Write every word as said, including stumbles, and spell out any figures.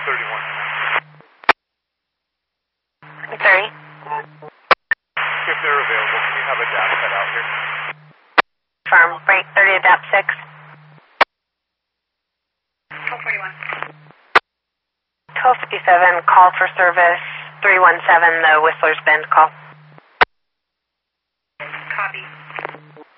thirty-one. Sorry? If they're available, can you have a dash head out here? Farm, break thirty, adapt six. twelve forty-one. twelve fifty-seven, call for service three one seven, the Whistler's Bend call.